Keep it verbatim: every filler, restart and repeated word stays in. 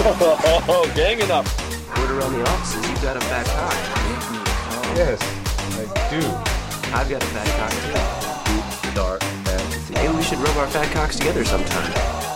Oh, ganging up. Word around the offices, you've got a fat cock. Yes, I do. I've got a fat cock too. Deep, dark fantasy. Maybe we should rub our fat cocks together sometime.